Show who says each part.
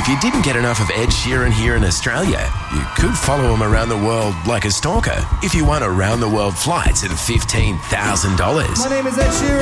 Speaker 1: If you didn't get enough of Ed Sheeran here in Australia, you could follow him around the world like a stalker if you won around-the-world flights and $15,000.
Speaker 2: My name is Ed Sheeran.